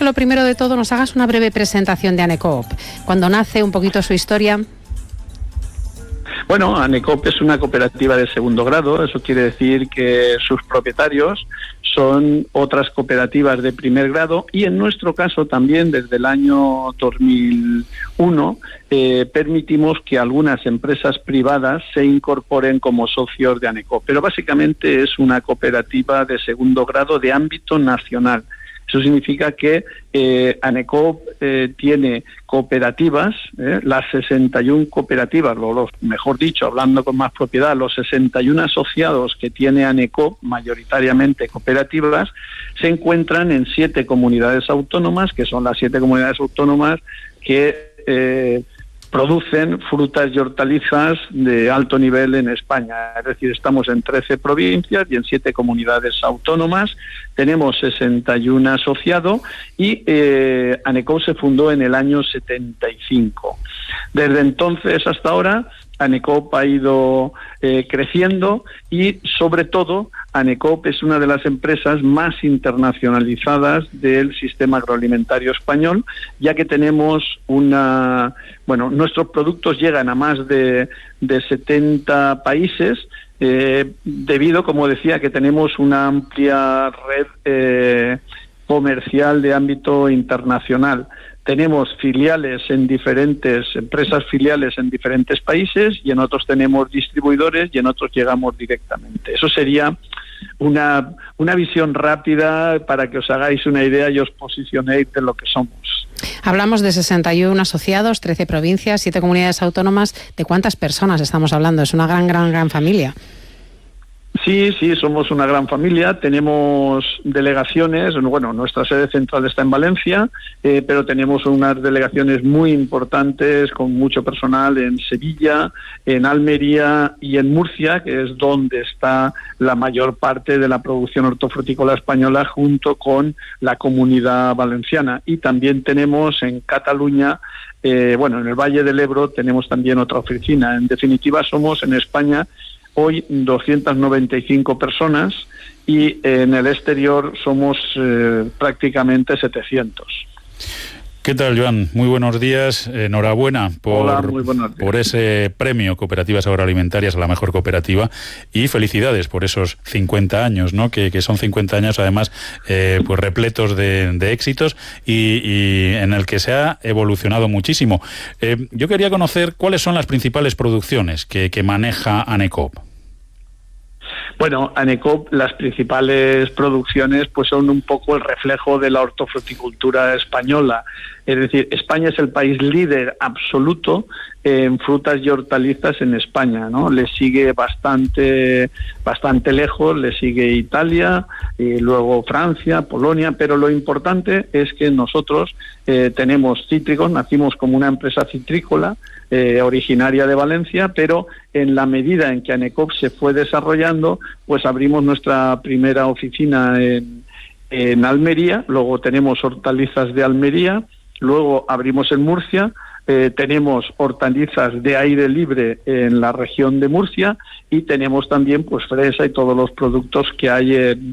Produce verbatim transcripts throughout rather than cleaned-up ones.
lo primero de todo nos hagas una breve presentación de ANECOOP. Cuando nace, un poquito su historia. Bueno, ANECOOP es una cooperativa de segundo grado. Eso quiere decir que sus propietarios son otras cooperativas de primer grado, y en nuestro caso también desde el año dos mil uno eh, permitimos que algunas empresas privadas se incorporen como socios de ANECOOP. Pero básicamente es una cooperativa de segundo grado de ámbito nacional. Eso significa que eh, ANECOOP eh, tiene cooperativas, eh, las sesenta y una cooperativas, o los, mejor dicho, hablando con más propiedad, los sesenta y uno asociados que tiene ANECOOP, mayoritariamente cooperativas, se encuentran en siete comunidades autónomas, que son las siete comunidades autónomas que eh, producen frutas y hortalizas de alto nivel en España. Es decir, estamos en trece provincias y en siete comunidades autónomas. Tenemos sesenta y uno asociados y eh, ANECOOP se fundó en el año setenta y cinco. Desde entonces hasta ahora, ANECOOP ha ido eh, creciendo y, sobre todo, ANECOOP es una de las empresas más internacionalizadas del sistema agroalimentario español, ya que tenemos una... Bueno, nuestros productos llegan a más de, de setenta países, eh, debido, como decía, que tenemos una amplia red eh, comercial de ámbito internacional. Tenemos filiales en diferentes, empresas filiales en diferentes países, y en otros tenemos distribuidores y en otros llegamos directamente. Eso sería una, una visión rápida para que os hagáis una idea y os posicionéis de lo que somos. Hablamos de sesenta y uno asociados, trece provincias, siete comunidades autónomas. ¿De cuántas personas estamos hablando? Es una gran, gran, gran familia. Sí, sí, somos una gran familia. Tenemos delegaciones, bueno, nuestra sede central está en Valencia, eh, pero tenemos unas delegaciones muy importantes con mucho personal en Sevilla, en Almería y en Murcia, que es donde está la mayor parte de la producción hortofrutícola española, junto con la Comunidad Valenciana. Y también tenemos en Cataluña, eh, bueno, en el Valle del Ebro tenemos también otra oficina. En definitiva, somos en España hoy doscientas noventa y cinco personas, y en el exterior somos eh, prácticamente setecientos. ¿Qué tal, Joan? Muy buenos días. Enhorabuena por, Hola, muy buenos días. por ese premio Cooperativas Agroalimentarias a la mejor cooperativa, y felicidades por esos cincuenta años, ¿no? Que, que son cincuenta años además eh, pues repletos de, de éxitos y, y en el que se ha evolucionado muchísimo. Eh, yo quería conocer cuáles son las principales producciones que, que maneja ANECOOP. Bueno, ANECOOP, las principales producciones pues son un poco el reflejo de la hortofruticultura española. Es decir, España es el país líder absoluto en frutas y hortalizas en España, ¿no? Le sigue bastante, bastante lejos, le sigue Italia, y luego Francia, Polonia, pero lo importante es que nosotros eh, tenemos cítricos, nacimos como una empresa citrícola, Eh, originaria de Valencia, pero en la medida en que ANECOOP se fue desarrollando, pues abrimos nuestra primera oficina en, en Almería, luego tenemos hortalizas de Almería, luego abrimos en Murcia, eh, tenemos hortalizas de aire libre en la región de Murcia, y tenemos también pues fresa y todos los productos que hay en,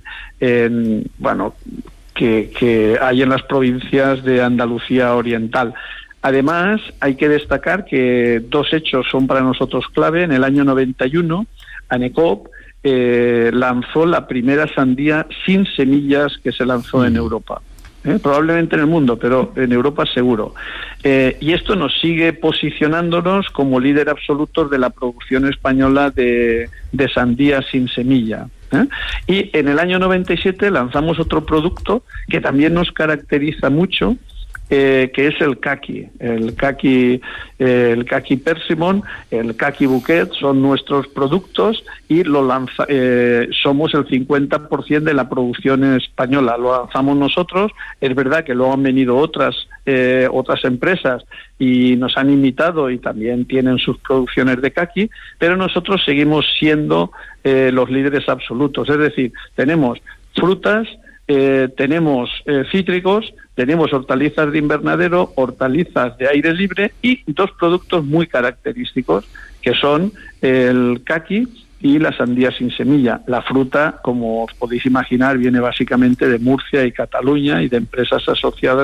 en bueno, que, que hay en las provincias de Andalucía Oriental. Además, hay que destacar que dos hechos son para nosotros clave. En el año noventa y uno, ANECOOP eh, lanzó la primera sandía sin semillas que se lanzó en Europa. ¿Eh? Probablemente en el mundo, pero en Europa seguro. Eh, y esto nos sigue posicionándonos como líder absolutos de la producción española de, de sandía sin semilla. ¿Eh? Y en el año noventa y siete lanzamos otro producto que también nos caracteriza mucho, Eh, que es el caqui, el caqui, eh, el caqui persimon, el caqui bouquet, son nuestros productos, y lo lanza, eh, somos el cincuenta por ciento de la producción española, lo lanzamos nosotros. Es verdad que luego han venido otras, eh, otras empresas y nos han imitado y también tienen sus producciones de caqui, pero nosotros seguimos siendo eh, los líderes absolutos. Es decir, tenemos frutas, Eh, tenemos eh, cítricos, tenemos hortalizas de invernadero, hortalizas de aire libre y dos productos muy característicos, que son el caqui y la sandía sin semilla. La fruta, como os podéis imaginar, viene básicamente de Murcia y Cataluña y de empresas asociadas